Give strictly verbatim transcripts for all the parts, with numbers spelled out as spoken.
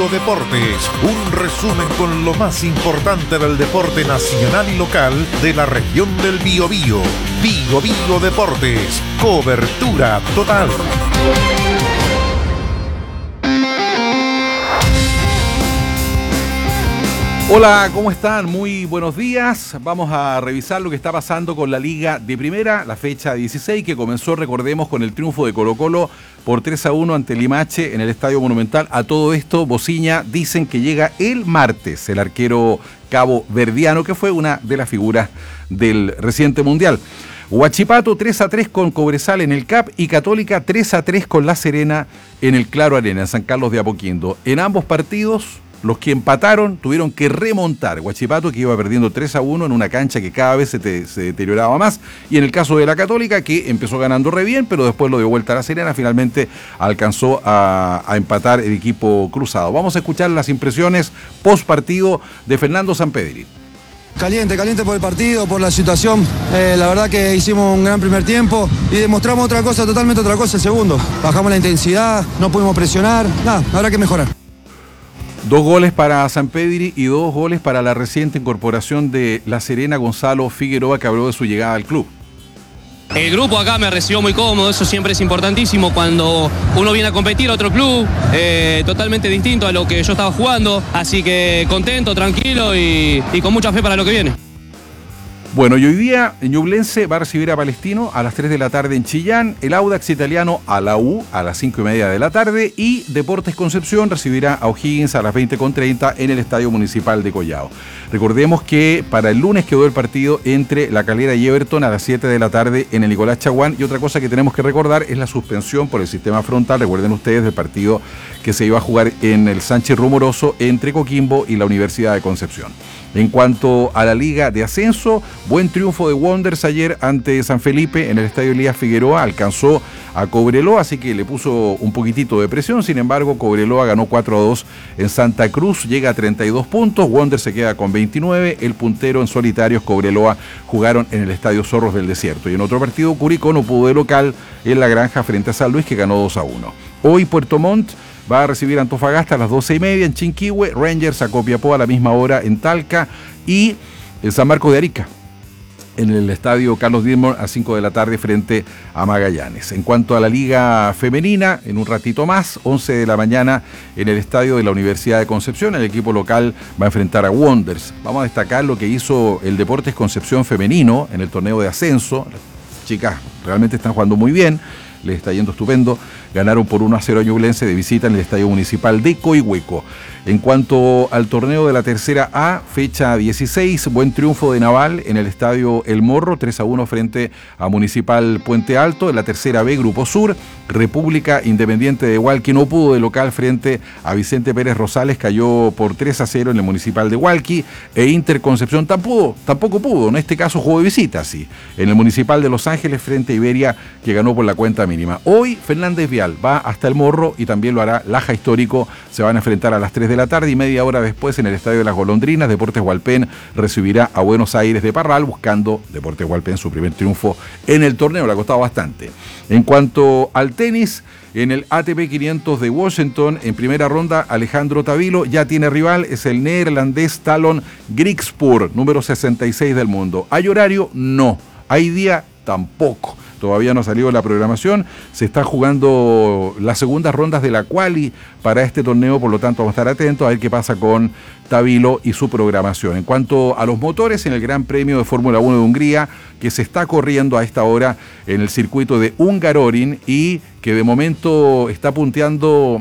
Bio Deportes, un resumen con lo más importante del deporte nacional y local de la región del Biobío. Bio Bio Deportes, cobertura total. Hola, ¿cómo están? Muy buenos días. Vamos a revisar lo que está pasando con la Liga de Primera, la fecha dieciséis, que comenzó, recordemos, con el triunfo de Colo-Colo por tres a uno ante Limache en el Estadio Monumental. A todo esto, Bociña dicen que llega el martes el arquero cabo verdiano, que fue una de las figuras del reciente Mundial. Huachipato tres a tres con Cobresal en el C A P y Católica tres a tres con La Serena en el Claro Arena, en San Carlos de Apoquindo. En ambos partidos, los que empataron tuvieron que remontar. Huachipato, que iba perdiendo tres a uno en una cancha que cada vez se, te, se deterioraba más. Y en el caso de la Católica, que empezó ganando re bien, pero después lo dio vuelta a La Serena, finalmente alcanzó a, a empatar el equipo cruzado. Vamos a escuchar las impresiones post partido de Fernando Sampedri. Caliente, caliente por el partido, por la situación. Eh, la verdad que hicimos un gran primer tiempo y demostramos otra cosa, totalmente otra cosa el segundo. Bajamos la intensidad, no pudimos presionar, nada, habrá que mejorar. Dos goles para Sampedri y dos goles para la reciente incorporación de La Serena, Gonzalo Figueroa, que habló de su llegada al club. El grupo acá me recibió muy cómodo, eso siempre es importantísimo cuando uno viene a competir a otro club, eh, totalmente distinto a lo que yo estaba jugando, así que contento, tranquilo y, y con mucha fe para lo que viene. Bueno, y hoy día Ñublense va a recibir a Palestino a las tres de la tarde en Chillán, el Audax Italiano a la U a las cinco y media de la tarde y Deportes Concepción recibirá a O'Higgins a las veinte con treinta en el Estadio Municipal de Collao. Recordemos que para el lunes quedó el partido entre La Calera y Everton a las siete de la tarde en el Nicolás Chaguán, y otra cosa que tenemos que recordar es la suspensión por el sistema frontal, recuerden ustedes, del partido que se iba a jugar en el Sánchez Rumoroso entre Coquimbo y la Universidad de Concepción. En cuanto a la Liga de Ascenso, buen triunfo de Wanderers ayer ante San Felipe en el Estadio Elías Figueroa, alcanzó a Cobreloa, así que le puso un poquitito de presión. Sin embargo, Cobreloa ganó cuatro a dos en Santa Cruz, llega a treinta y dos puntos, Wanderers se queda con veintinueve, el puntero en solitarios Cobreloa jugaron en el Estadio Zorros del Desierto. Y en otro partido, Curicó no pudo de local en La Granja frente a San Luis, que ganó dos a uno. Hoy Puerto Montt va a recibir a Antofagasta a las doce y media en Chinquihue, Rangers a Copiapó a la misma hora en Talca y el San Marcos de Arica en el estadio Carlos Dittmer a cinco de la tarde frente a Magallanes. En cuanto a la Liga Femenina, en un ratito más, once de la mañana en el estadio de la Universidad de Concepción, el equipo local va a enfrentar a Wanderers. Vamos a destacar lo que hizo el Deportes Concepción femenino en el torneo de ascenso. Las chicas realmente están jugando muy bien, les está yendo estupendo. Ganaron por uno a cero a Ñublense de visita en el Estadio Municipal de Coihueco. En cuanto al torneo de la tercera A, fecha dieciséis, buen triunfo de Naval en el Estadio El Morro, tres a uno frente a Municipal Puente Alto. En la tercera B, Grupo Sur, República Independiente de Hualqui no pudo de local frente a Vicente Pérez Rosales, cayó por tres a cero en el Municipal de Hualqui, e Inter Concepción tampoco, tampoco pudo, en este caso jugó de visita, sí, en el Municipal de Los Ángeles frente a Iberia, que ganó por la cuenta mínima. Hoy Fernández Vial va hasta El Morro y también lo hará Laja Histórico, se van a enfrentar a las tres de la tarde y media hora después en el Estadio de las Golondrinas, Deportes Hualpén recibirá a Buenos Aires de Parral, buscando Deportes Hualpén su primer triunfo en el torneo, le ha costado bastante. En cuanto al tenis, en el A T P quinientos de Washington, en primera ronda, Alejandro Tavilo ya tiene rival, es el neerlandés Talon Griekspoor, número sesenta y seis del mundo. ¿Hay horario? No. ¿Hay día? Tampoco. Todavía no ha salido la programación, se están jugando las segundas rondas de la quali para este torneo, por lo tanto vamos a estar atentos a ver qué pasa con Tavilo y su programación. En cuanto a los motores, en el Gran Premio de Fórmula uno de Hungría, que se está corriendo a esta hora en el circuito de Hungaroring y que de momento está punteando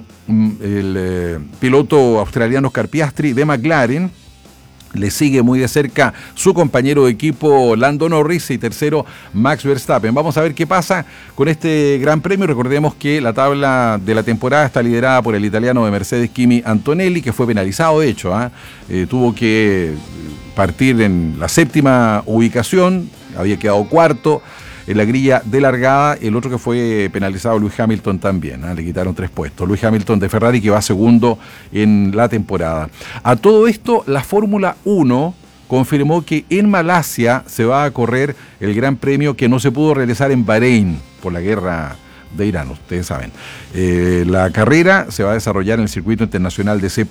el eh, piloto australiano Oscar Piastri de McLaren. Le sigue muy de cerca su compañero de equipo Lando Norris y tercero Max Verstappen. Vamos a ver qué pasa con este Gran Premio. Recordemos que la tabla de la temporada está liderada por el italiano de Mercedes, Kimi Antonelli, que fue penalizado de hecho. ¿eh? Eh, tuvo que partir en la séptima ubicación, había quedado cuarto en la grilla de largada. El otro que fue penalizado, Lewis Hamilton, también, ¿eh? Le quitaron tres puestos. Lewis Hamilton de Ferrari, que va segundo en la temporada. A todo esto, la Fórmula uno confirmó que en Malasia se va a correr el Gran Premio que no se pudo realizar en Bahrein por la guerra de Irán, ustedes saben. Eh, la carrera se va a desarrollar en el circuito internacional de